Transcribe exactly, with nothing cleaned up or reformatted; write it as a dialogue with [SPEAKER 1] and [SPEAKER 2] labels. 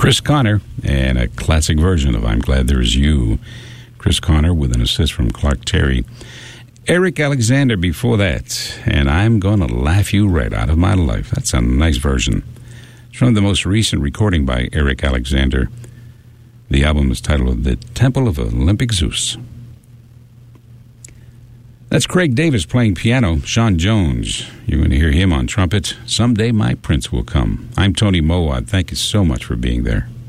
[SPEAKER 1] Chris Connor and a classic version of I'm Glad There's You. Chris Connor with an assist from Clark Terry. Eric Alexander before that, and I'm Gonna Laugh You Right Out of My Life. That's a nice version. It's from the most recent recording by Eric Alexander. The album is titled The Temple of Olympic Zeus. That's Craig Davis playing piano. Sean Jones, you're going to hear him on trumpet. Someday My Prince Will Come. I'm Tony Mowat. Thank you so much for being there.